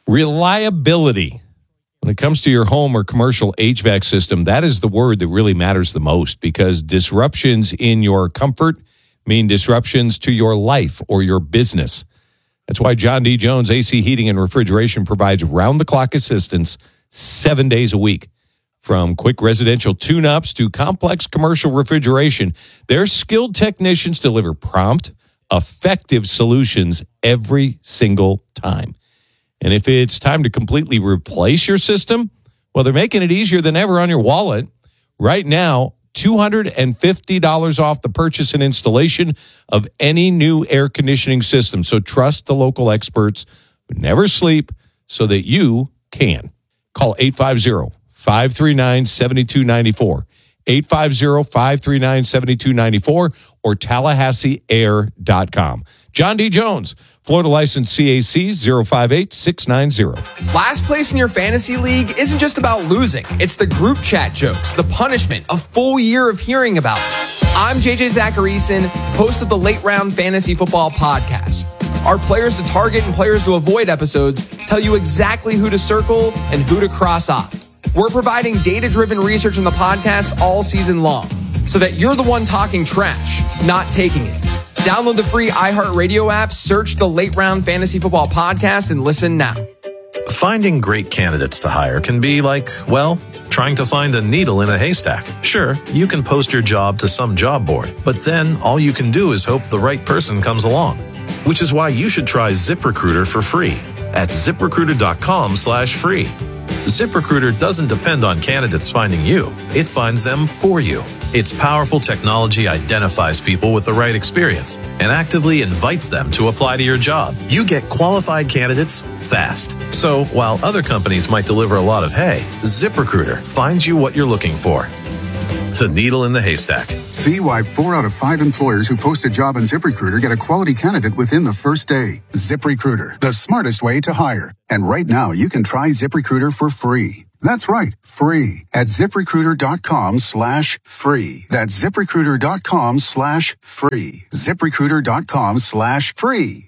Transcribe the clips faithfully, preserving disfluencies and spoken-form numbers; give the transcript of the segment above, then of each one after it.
Reliability. When it comes to your home or commercial H V A C system, that is the word that really matters the most, because disruptions in your comfort mean disruptions to your life or your business. That's why John D. Jones A C Heating and Refrigeration provides round-the-clock assistance seven days a week. From quick residential tune-ups to complex commercial refrigeration, their skilled technicians deliver prompt, effective solutions every single time. And if it's time to completely replace your system, well, they're making it easier than ever on your wallet. Right now, two hundred fifty dollars off the purchase and installation of any new air conditioning system. So trust the local experts who never sleep so that you can. Call eight five zero, five three nine, seven two nine four, eight five zero, five three nine, seven two nine four, or Tallahassee Air dot com. John D. Jones, Florida license C A C zero five eight six nine zero. Last place in your fantasy league isn't just about losing. It's the group chat jokes, the punishment, a full year of hearing about it. I'm J J Zacharyson, host of the Late Round Fantasy Football Podcast. Our players to target and players to avoid episodes tell you exactly who to circle and who to cross off. We're providing data-driven research in the podcast all season long so that you're the one talking trash, not taking it. Download the free iHeartRadio app, search the Late Round Fantasy Football Podcast, and listen now. Finding great candidates to hire can be like, well, trying to find a needle in a haystack. Sure, you can post your job to some job board, but then all you can do is hope the right person comes along. Which is why you should try ZipRecruiter for free at ZipRecruiter.com slash free. ZipRecruiter doesn't depend on candidates finding you. It finds them for you. Its powerful technology identifies people with the right experience and actively invites them to apply to your job. You get qualified candidates fast. So while other companies might deliver a lot of hay, ZipRecruiter finds you what you're looking for. The needle in the haystack. See why four out of five employers who post a job on ZipRecruiter get a quality candidate within the first day. ZipRecruiter, the smartest way to hire. And right now, you can try ZipRecruiter for free. That's right, free at ZipRecruiter.com slash free. That's ZipRecruiter.com slash free. ZipRecruiter.com slash free.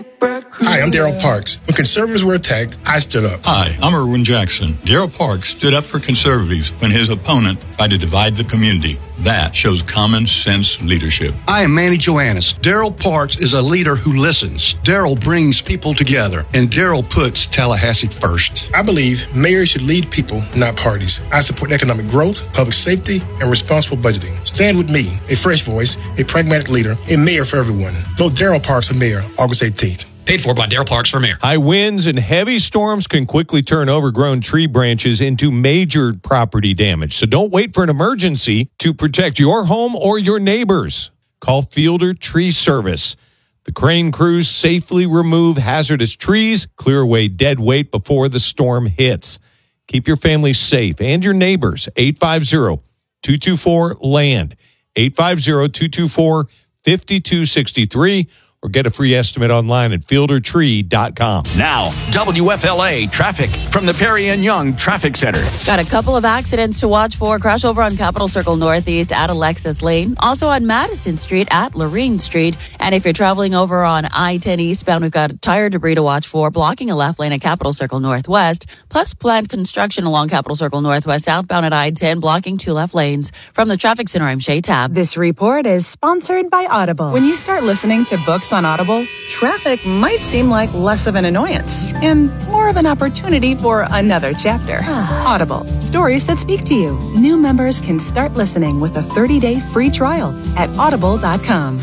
Hi, I'm Daryl Parks. When conservatives were attacked, I stood up. Hi, I'm Erwin Jackson. Daryl Parks stood up for conservatives when his opponent tried to divide the community. That shows common sense leadership. I am Manny Joannis. Daryl Parks is a leader who listens. Daryl brings people together, and Daryl puts Tallahassee first. I believe mayors should lead people, not parties. I support economic growth, public safety, and responsible budgeting. Stand with me, a fresh voice, a pragmatic leader, a mayor for everyone. Vote Daryl Parks for mayor, August eighteenth. Paid for by Daryl Parks for mayor. High winds and heavy storms can quickly turn overgrown tree branches into major property damage. So don't wait for an emergency to protect your home or your neighbors. Call Fielder Tree Service. The crane crews safely remove hazardous trees, clear away dead weight before the storm hits. Keep your family safe and your neighbors. eight five zero, two two four, LAND. eight five zero, two two four, five two six three. Or get a free estimate online at fielder tree dot com. Now, W F L A traffic from the Perry and Young Traffic Center. Got a couple of accidents to watch for. Crash over on Capitol Circle Northeast at Alexis Lane. Also on Madison Street at Lorraine Street. And if you're traveling over on I ten eastbound, we've got tire debris to watch for, blocking a left lane at Capitol Circle Northwest. Plus planned construction along Capitol Circle Northwest southbound at I ten, blocking two left lanes. From the Traffic Center, I'm Shay Tab. This report is sponsored by Audible. When you start listening to books on Audible, traffic might seem like less of an annoyance and more of an opportunity for another chapter. Audible, stories that speak to you. New members can start listening with a thirty-day free trial at audible dot com.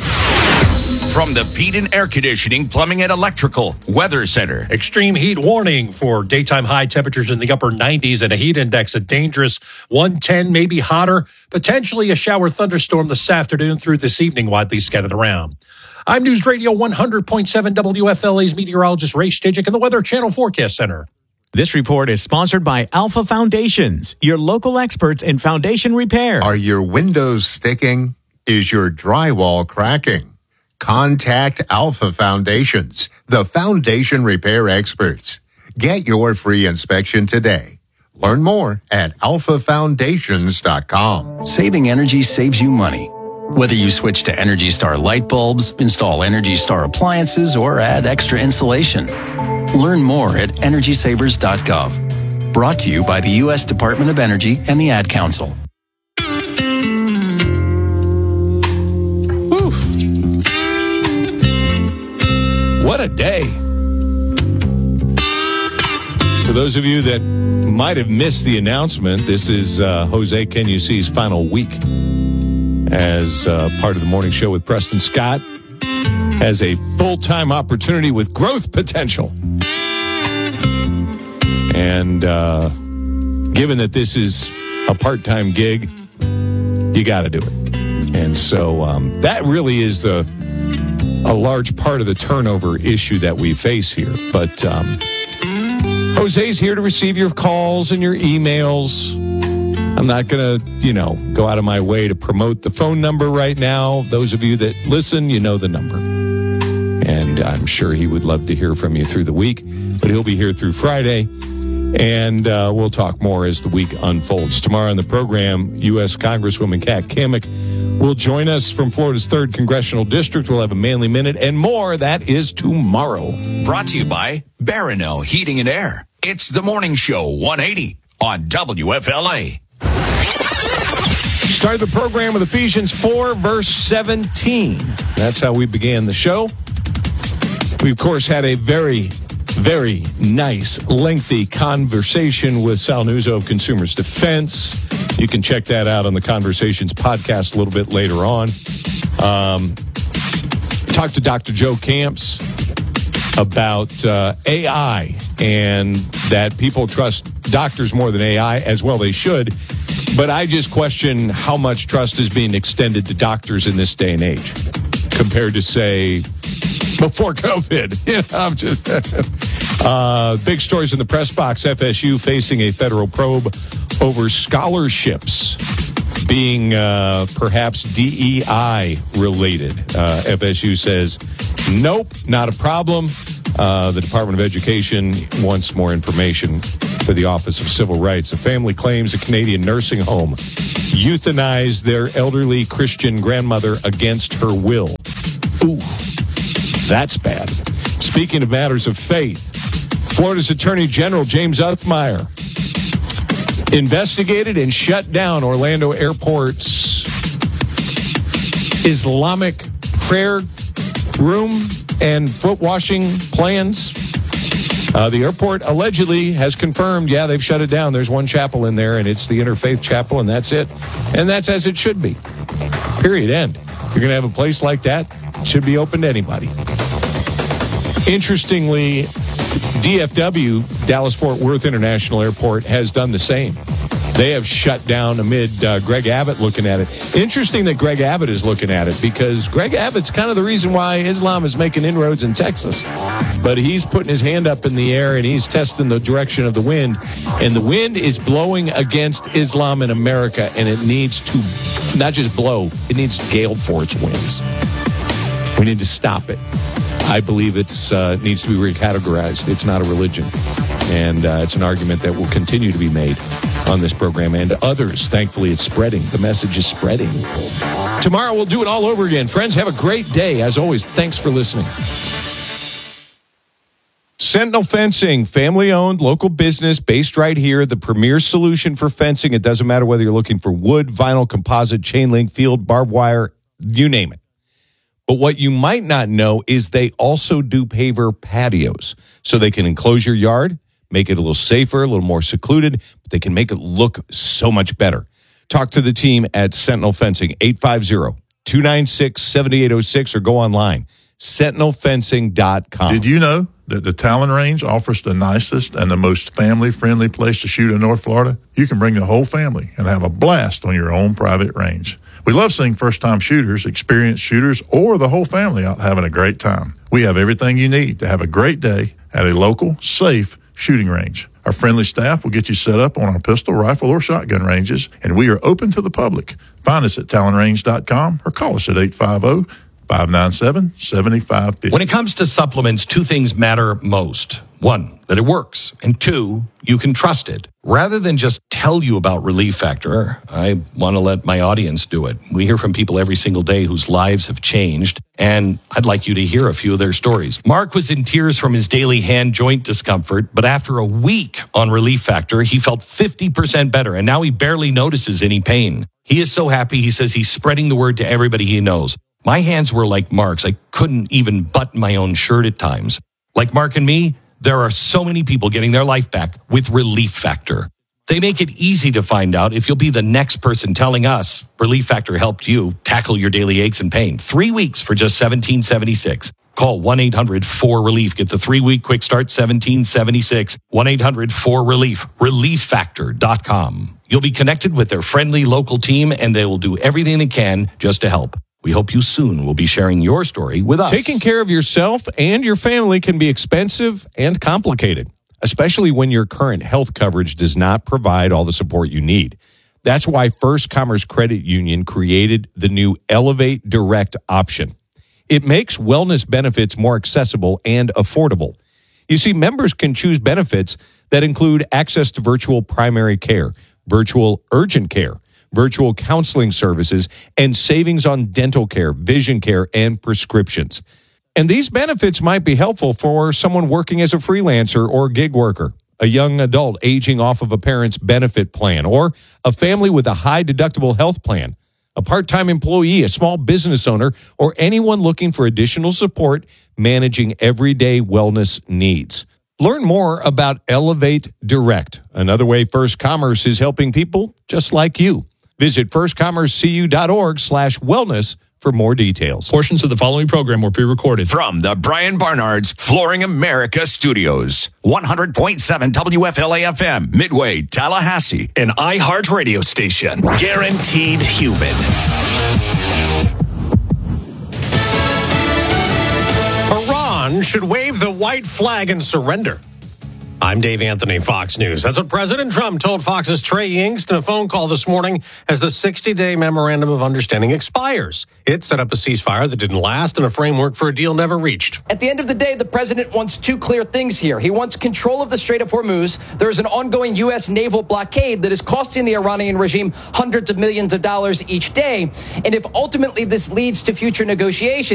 From the Peden Air Conditioning, Plumbing, and Electrical Weather Center. Extreme heat warning for daytime high temperatures in the upper nineties and a heat index of dangerous one ten, maybe hotter. Potentially a shower thunderstorm this afternoon through this evening, widely scattered around. I'm News Radio one hundred point seven W F L A's meteorologist Ray Stidgick in the Weather Channel Forecast Center. This report is sponsored by Alpha Foundations, your local experts in foundation repair. Are your windows sticking? Is your drywall cracking? Contact Alpha Foundations, the foundation repair experts. Get your free inspection today. Learn more at alpha foundations dot com. Saving energy saves you money. Whether you switch to Energy Star light bulbs, install Energy Star appliances, or add extra insulation, Learn more at energy savers dot gov. Brought to you by the U S Department of Energy and the Ad Council. Whew. What a day. For those of you that might have missed the announcement, this is uh, Jose Canucci's final week as uh, part of the morning show with Preston Scott. Has a full-time opportunity with growth potential. And uh, given that this is a part-time gig, you got to do it. And so um, that really is the a large part of the turnover issue that we face here. But um, Jose's here to receive your calls and your emails. I'm not going to, you know, go out of my way to promote the phone number right now. Those of you that listen, you know the number. And I'm sure he would love to hear from you through the week, but he'll be here through Friday. And uh, we'll talk more as the week unfolds. Tomorrow on the program, U S Congresswoman Kat Cammack will join us from Florida's third Congressional District. We'll have a Manly Minute and more. That is tomorrow. Brought to you by Barano Heating and Air. It's the Morning Show one eighty on W F L A. Start the program with Ephesians four, verse seventeen. That's how we began the show. We, of course, had a very, very nice, lengthy conversation with Sal Nuzzo of Consumers Defense. You can check that out on the Conversations podcast a little bit later on. Um, talked to Doctor Joe Camps about uh, A I and that people trust doctors more than A I, as well they should. But I just question how much trust is being extended to doctors in this day and age compared to, say, before COVID. You know, I'm just uh, big stories in the press box. F S U facing a federal probe over scholarships being uh, perhaps D E I related. Uh, F S U says, nope, not a problem. Uh, the Department of Education wants more information for the Office of Civil Rights. A family claims a Canadian nursing home euthanized their elderly Christian grandmother against her will. Ooh, that's bad. Speaking of matters of faith, Florida's Attorney General James Uthmeier investigated and shut down Orlando Airport's Islamic prayer room and foot washing plans. Uh, the airport allegedly has confirmed, yeah, they've shut it down. There's one chapel in there, and it's the Interfaith Chapel, and that's it. And that's as it should be. Period. End. You're going to have a place like that, it should be open to anybody. Interestingly, D F W, Dallas-Fort Worth International Airport, has done the same. They have shut down amid uh, Greg Abbott looking at it. Interesting that Greg Abbott is looking at it because Greg Abbott's kind of the reason why Islam is making inroads in Texas. But he's putting his hand up in the air and he's testing the direction of the wind. And the wind is blowing against Islam in America, and it needs to not just blow, it needs gale force winds. We need to stop it. I believe it's uh, needs to be recategorized. It's not a religion. And uh, it's an argument that will continue to be made on this program and others. Thankfully, it's spreading. The message is spreading. Tomorrow, we'll do it all over again. Friends, have a great day. As always, thanks for listening. Sentinel Fencing, family-owned, local business based right here. The premier solution for fencing. It doesn't matter whether you're looking for wood, vinyl, composite, chain link, field, barbed wire, you name it. But what you might not know is they also do paver patios. So they can enclose your yard, make it a little safer, a little more secluded, but they can make it look so much better. Talk to the team at Sentinel Fencing, eight five zero, two nine six, seven eight zero six, or go online, sentinel fencing dot com. Did you know that the Talon Range offers the nicest and the most family-friendly place to shoot in North Florida? You can bring the whole family and have a blast on your own private range. We love seeing first-time shooters, experienced shooters, or the whole family out having a great time. We have everything you need to have a great day at a local, safe shooting range. Our friendly staff will get you set up on our pistol, rifle, or shotgun ranges, and we are open to the public. Find us at talon range dot com or call us at eight five zero, five nine seven, seven five five zero. When it comes to supplements, two things matter most: One, that it works, and two, you can trust it. Rather than just tell you about Relief Factor, I want to let my audience do it. We hear from people every single day whose lives have changed, and I'd like you to hear a few of their stories. Mark was in tears from his daily hand joint discomfort, but after a week on Relief Factor, he felt fifty percent better, and now he barely notices any pain. He is so happy, he says he's spreading the word to everybody he knows. My hands were like Mark's. I couldn't even button my own shirt at times. Like Mark and me, there are so many people getting their life back with Relief Factor. They make it easy to find out if you'll be the next person telling us Relief Factor helped you tackle your daily aches and pain. Three weeks for just seventeen seventy-six. Call one eight hundred four relief. Get the three-week quick start, seventeen seventy-six. one eight hundred four relief. relief factor dot com. You'll be connected with their friendly local team, and they will do everything they can just to help. We hope you soon will be sharing your story with us. Taking care of yourself and your family can be expensive and complicated, especially when your current health coverage does not provide all the support you need. That's why First Commerce Credit Union created the new Elevate Direct option. It makes wellness benefits more accessible and affordable. You see, members can choose benefits that include access to virtual primary care, virtual urgent care, virtual counseling services, and savings on dental care, vision care, and prescriptions. And these benefits might be helpful for someone working as a freelancer or gig worker, a young adult aging off of a parent's benefit plan, or a family with a high deductible health plan, a part-time employee, a small business owner, or anyone looking for additional support managing everyday wellness needs. Learn more about Elevate Direct, another way First Commerce is helping people just like you. Visit firstcommercecu.org slash wellness for more details. Portions of the following program were pre-recorded. From the Brian Barnard's Flooring America Studios, one hundred point seven W F L A F M, Midway, Tallahassee. An iHeart radio station. Guaranteed human. Iran should wave the white flag and surrender. I'm Dave Anthony, Fox News. That's what President Trump told Fox's Trey Yingst in a phone call this morning as the sixty-day Memorandum of Understanding expires. It set up a ceasefire that didn't last and a framework for a deal never reached. At the end of the day, the president wants two clear things here. He wants control of the Strait of Hormuz. There is an ongoing U S naval blockade that is costing the Iranian regime hundreds of millions of dollars each day. And if ultimately this leads to future negotiations,